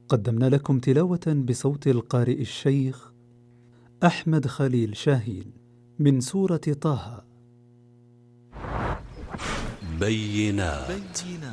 قدمنا لكم تلاوة بصوت القارئ الشيخ أحمد خليل شاهين من سورة طه. بينات.